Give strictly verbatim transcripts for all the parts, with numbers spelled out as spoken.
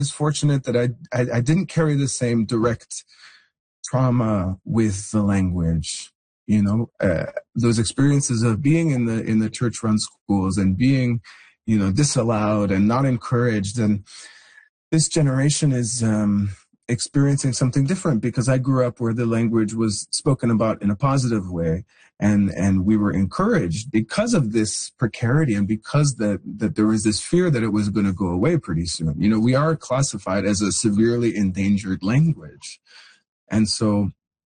fortunate that I, I, I didn't carry the same direct trauma with the language. You know, uh, those experiences of being in the in the church-run schools and being, you know, disallowed and not encouraged. And this generation is um, experiencing something different, because I grew up where the language was spoken about in a positive way, and and we were encouraged because of this precarity and because that that there was this fear that it was going to go away pretty soon. You know, we are classified as a severely endangered language, and so,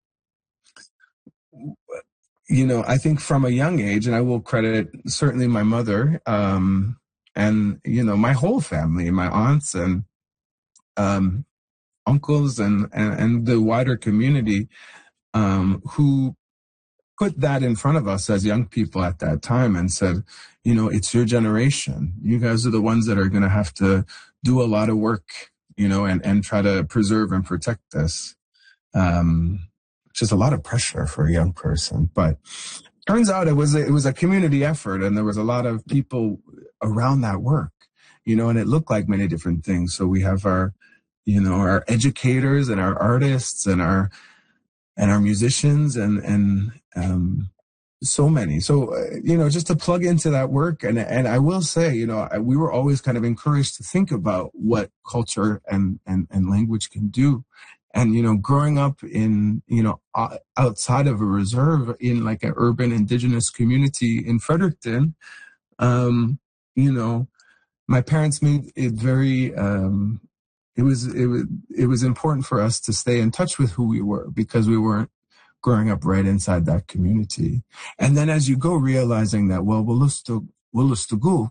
you know, I think from a young age, and I will credit certainly my mother, um, and, you know, my whole family, my aunts and um, uncles and, and, and the wider community, um, who put that in front of us as young people at that time and said, you know, it's your generation. You guys are the ones that are going to have to do a lot of work, you know, and, and try to preserve and protect this. Um, which is a lot of pressure for a young person. But turns out it was a, it was a community effort, and there was a lot of people around that work, you know, and it looked like many different things. So we have our, you know, our educators and our artists and our and our musicians and and um, so many. So uh, you know, just to plug into that work, and and I will say, you know, I, we were always kind of encouraged to think about what culture and and and language can do. And, you know, growing up in, you know, outside of a reserve in like an urban indigenous community in Fredericton, um, you know, my parents made it very, um, it was, it was, it was important for us to stay in touch with who we were, because we weren't growing up right inside that community. And then as you go realizing that, well, Wolastoqiyik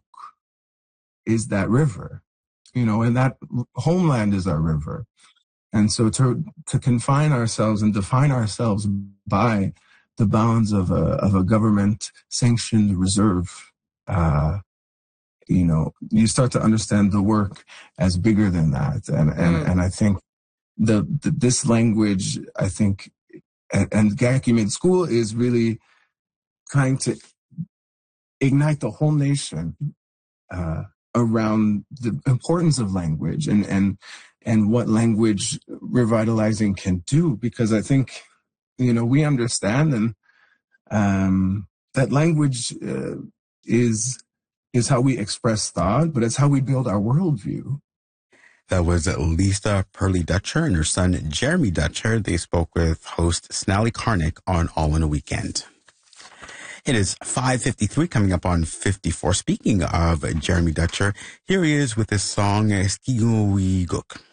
is that river, you know, and that homeland is our river. And so to to confine ourselves and define ourselves by the bounds of a of a government sanctioned reserve, uh, you know, you start to understand the work as bigger than that. And and, mm. and I think the, the this language, I think, and, and Gakimin School is really trying to ignite the whole nation uh, around the importance of language and and. and what language revitalizing can do, because I think, you know, we understand and um, that language uh, is is how we express thought, but it's how we build our worldview. That was Lisa Pearlie Dutcher and her son, Jeremy Dutcher. They spoke with host Snally Karnick on All in a Weekend. It is five fifty-three, coming up on fifty-four. Speaking of Jeremy Dutcher, here he is with his song, Skigowi Guk.